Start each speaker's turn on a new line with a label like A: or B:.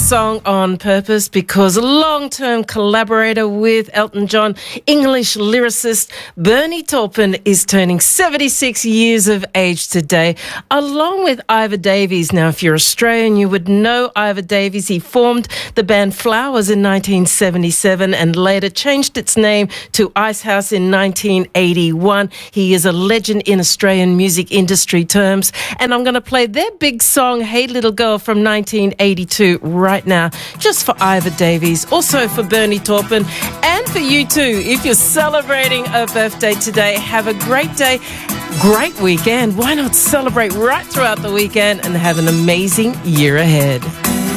A: song on purpose because a long-term collaborator with Elton John, English lyricist Bernie Taupin, is turning 76 years of age today, along with Ivor Davies. Now, if you're Australian, you would know Ivor Davies. He formed the band Flowers in 1977 and later changed its name to Icehouse in 1981. He is a legend in Australian music industry terms, and I'm going to play their big song, Hey Little Girl, from 1982 right now, just for Ivor Davies, also for Bernie Taupin, and for you too. If you're celebrating a birthday today, have a great day, great weekend. Why not celebrate right throughout the weekend and have an amazing year ahead?